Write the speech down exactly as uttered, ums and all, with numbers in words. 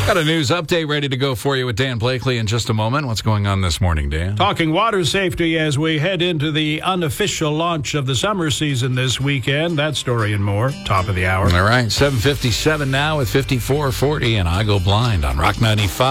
Got a news update ready to go for you with Dan Blakely in just a moment. What's going on this morning, Dan? Talking water safety as we head into the unofficial launch of the summer season this weekend. That story and more, top of the hour. All right, seven fifty-seven now with fifty-four forty, and I Go Blind on Rock ninety-five.